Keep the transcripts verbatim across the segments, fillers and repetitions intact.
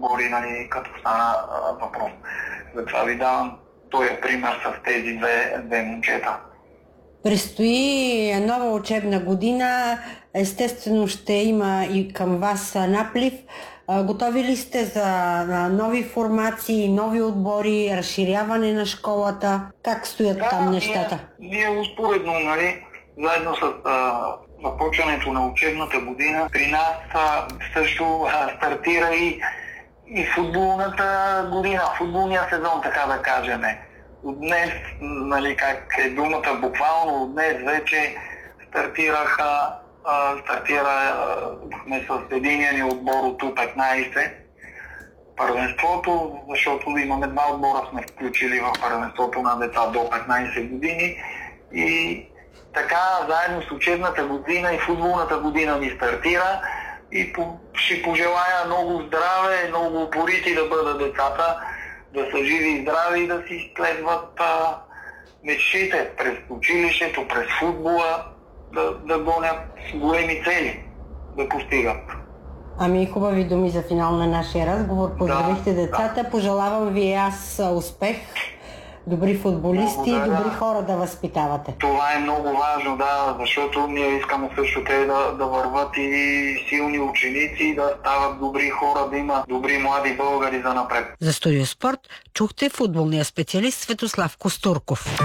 отбори, нали, като стана а, въпрос. Затова ви давам този пример с тези две, две момчета. Предстои нова учебна година. Естествено ще има и към вас наплив. Готови ли сте за нови формации, нови отбори, разширяване на школата? Как стоят да, там нещата? Ние, ние успоредно, нали, заедно с а, започването на учебната година, при нас а, също а, стартира и, и футболната година, футболния сезон, така да кажем. От днес, нали, как е думата буквално, от днес вече стартираха стартирахме с единия ни отбор от У петнайсет първенството, защото имаме два отбора сме включили в първенството на деца до петнайсет години и така заедно с учебната година и футболната година ни стартира и по, ще пожелая много здраве, много упорити да бъдат децата, да са живи и здрави и да си следват а, мечтите през училището, през футбола, да, да гонят големи цели, да постигат. Ами хубави думи за финал на нашия разговор. Поздравихте да, децата. Да. Пожелавам ви аз успех, добри футболисти и добри хора да възпитавате. Това е много важно, да, защото ние искаме също те да, да върват и силни ученици, да стават добри хора, да има добри млади българи за напред. За Студио Спорт чухте футболния специалист Светослав Костурков.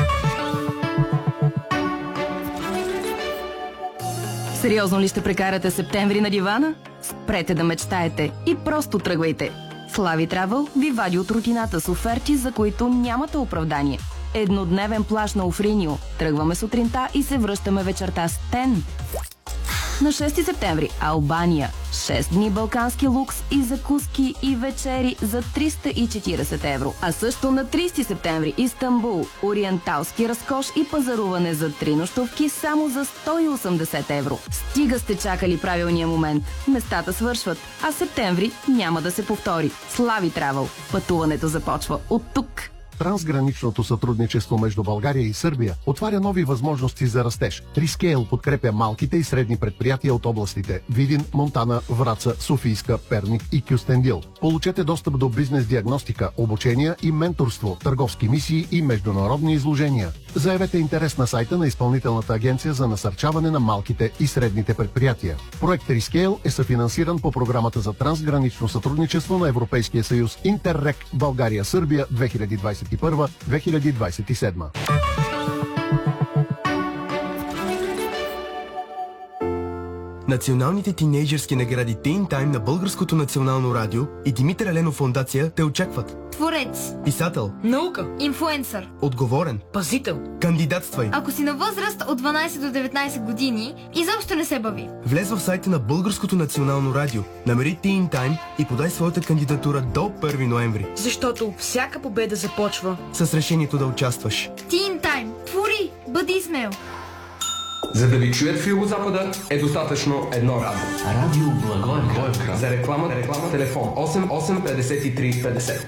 Сериозно ли ще прекарате септември на дивана? Спрете да мечтаете и просто тръгвайте. Слави Травъл ви вади от рутината с оферти, за които нямате оправдание. Еднодневен плаж на Офринио. Тръгваме сутринта и се връщаме вечерта с Тен. На шести септември Албания. шест дни балкански лукс и закуски и вечери за триста и четирийсет евро. А също на трийсети септември Истанбул. Ориенталски разкош и пазаруване за три нощувки само за сто и осемдесет евро. Стига сте чакали правилния момент. Местата свършват, а септември няма да се повтори. Слави Травъл. Пътуването започва от тук. Трансграничното сътрудничество между България и Сърбия отваря нови възможности за растеж. Трискейл подкрепя малките и средни предприятия от областите Видин, Монтана, Враца, Софийска, Перник и Кюстендил. Получете достъп до бизнес диагностика, обучения и менторство, търговски мисии и международни изложения. Заявете интерес на сайта на Изпълнителната агенция за насърчаване на малките и средните предприятия. Проект Трискейл е съфинансиран по програмата за трансгранично сътрудничество на Европейския съюз Интеррек България-Сърбия две хиляди двадесет и първа - две хиляди двадесет и седма. Националните тинейджърски награди Teen Time на Българското национално радио и Димитър Еленов фондация те очакват. Творец, писател, наука, инфлуенсър, отговорен, пазител. Кандидатствай. Ако си на възраст от дванайсет до деветнайсет години, изобщо не се бави. Влез в сайта на Българското национално радио, намери Teen Time и подай своята кандидатура до първи ноември. Защото всяка победа започва с решението да участваш. Teen Time. Твори, бъди смел. За да ви чуят в Югозапада е достатъчно едно радио. Радио Благоевград. За реклама, реклама, телефон осем осем петдесет и три петдесет.